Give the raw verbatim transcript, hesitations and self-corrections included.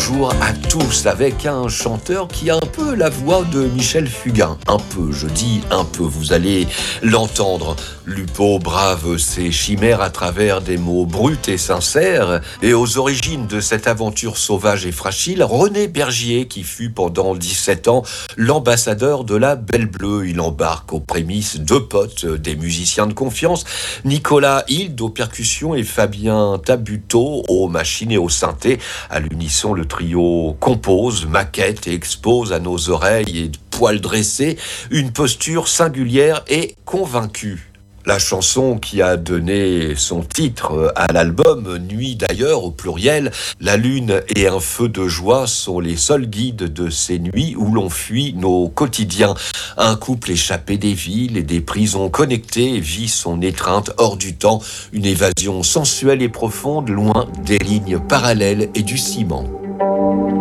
bonjour à tous avec un chanteur qui a un peu la voix de Michel Fugain. Un peu, je dis un peu, vous allez l'entendre. Lupo brave ses chimères à travers des mots bruts et sincères. Et aux origines de cette aventure sauvage et fragile, René Bergier, qui fut pendant dix-sept ans l'ambassadeur de la Belle Bleue. Il embarque aux prémices deux potes, des musiciens de confiance, Nicolas Hilde aux percussions et Fabien Tabuteau aux machines et aux synthés. À l'unisson, le trio compose, maquette et expose à nos oreilles et poils dressés une posture singulière et convaincue. La chanson qui a donné son titre à l'album, Nuit d'ailleurs au pluriel, la lune et un feu de joie sont les seuls guides de ces nuits où l'on fuit nos quotidiens. Un couple échappé des villes et des prisons connectées vit son étreinte hors du temps, une évasion sensuelle et profonde loin des lignes parallèles et du ciment.